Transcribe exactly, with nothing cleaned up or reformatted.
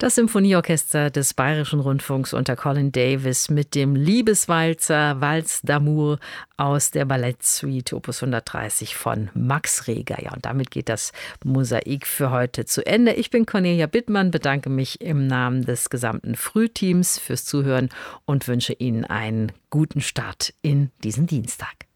Das Symphonieorchester des Bayerischen Rundfunks unter Colin Davis mit dem Liebeswalzer Valse d'amour aus der Ballettsuite Opus hundertdreißig von Max Reger. Ja, und damit geht das Mosaik für heute zu Ende. Ich bin Cornelia Bittmann, bedanke mich im Namen des gesamten Frühteams fürs Zuhören und wünsche Ihnen einen guten Start in diesen Dienstag.